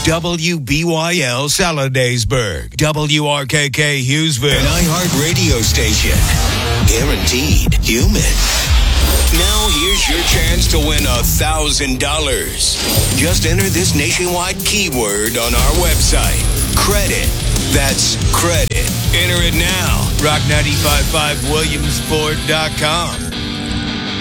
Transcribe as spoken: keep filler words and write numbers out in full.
W B Y L Saladaysburg, W R K K Hughesville, an iHeart radio station. Guaranteed human. Now here's your chance to win a thousand dollars. Just enter this nationwide keyword on our website. Credit. That's credit. Enter it now. rock nine five five williamsport dot com.